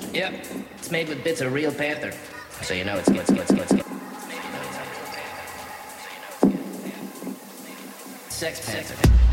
Yep, it's made with bits of real panther. So you know it's good. Sex Panther.